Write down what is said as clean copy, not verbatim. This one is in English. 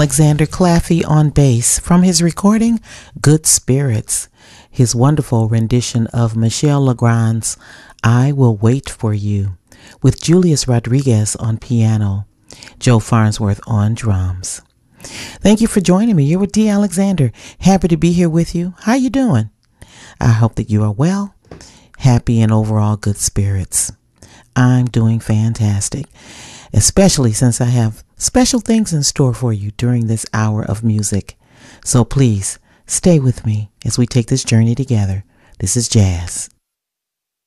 Alexander Claffey on bass from his recording Good Spirits, his wonderful rendition of Michel Legrand's I Will Wait For You, with Julius Rodriguez on piano, Joe Farnsworth on drums. Thank you for joining me. You're with D. Alexander. Happy to be here with you. How you doing? I hope that you are well, happy, and overall good spirits. I'm doing fantastic, especially since I have special things in store for you during this hour of music. So please stay with me as we take this journey together. This is jazz.